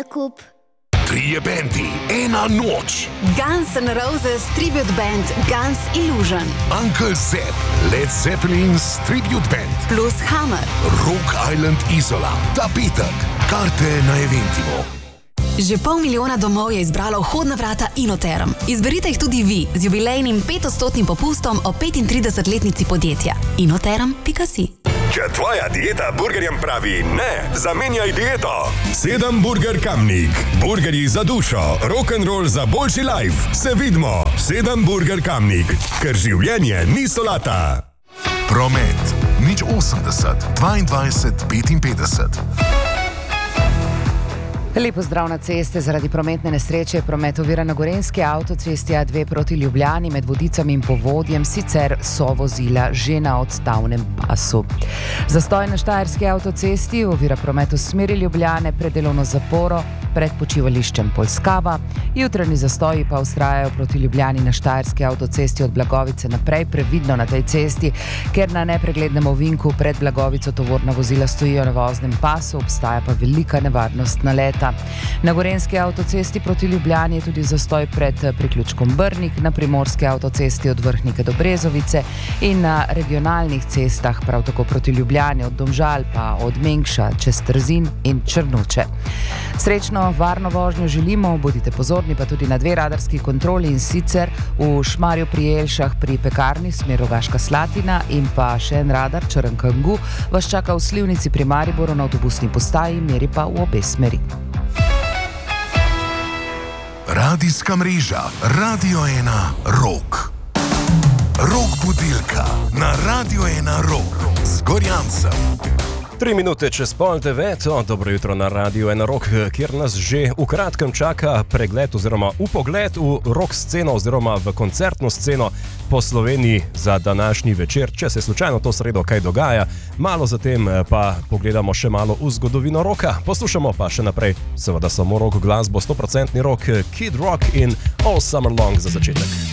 nakup. 3 bendi, 1 noč. Guns N' Roses tribute band Guns Illusion. Uncle Zepp, Led Zeppelin's tribute band. Plus Hammer. Rock Island Isola, ta petek. Karte na Eventimo. Že 500 000 domov je izbralo vhodna vrata Inoterm. Izberite jih tudi vi z jubilejnim 5% popustom o 35-letnici podjetja. Inoterm.si. Če tvoja dieta burgerjem pravi ne, zamenjaj dieto. 7 Burger Kamnik. Burgerji za dušo, rock'n'roll za boljši life. Se vidimo. 7 Burger Kamnik. Ker življenje ni solata. Promet. 080 22 55. Lepo zdrav na ceste. Zaradi prometne nesreče je promet oviran na Gorenjski avtocesti A2 proti Ljubljani med Vodicami in Povodjem, sicer so vozila že na odstavnem pasu. Zastoj na Štajerski avtocesti ovira promet v smeri Ljubljane pred delovno zaporo pred počivališčem Polskava. Jutranji zastoji pa vztrajajo proti Ljubljani na Štajerski avtocesti od Blagovice naprej. Previdno na tej cesti, ker na nepreglednem ovinku pred Blagovico tovorna vozila stojijo na voznem pasu, obstaja pa velika nevarnost naleta. Na Gorenjski avtocesti proti Ljubljani je tudi zastoj pred priključkom Brnik, na Primorski avtocesti od Vrhnike do Brezovice in na regionalnih cestah prav tako proti Ljubljani od Domžal pa od Mengša čez Trzin in Črnuče. Srečno, varno vožnjo želimo, bodite pozorni pa tudi na 2 radarski kontroli, in sicer v Šmarju pri Jelšah pri pekarni smer Rogaška Slatina in pa še en radar Črn Kangu vas čaka v Slivnici pri Mariboru na avtobusni postaji, meri pa v obe smeri. Radijska mreža Radio 1 Rock. Rock budilka na Radio 1 Rock z Gorjancem. 3 minute čez 8:30, dobro jutro na Radio 1 Rock, kjer nas že v kratkem čaka pregled oziroma upogled v rock sceno oziroma v koncertno sceno po Sloveniji za današnji večer. Če se slučajno to sredo kaj dogaja, malo zatem pa pogledamo še malo v zgodovino rocka. Poslušamo pa še naprej seveda samo rock glasbo, 100% rock, Kid Rock in All Summer Long za začetek.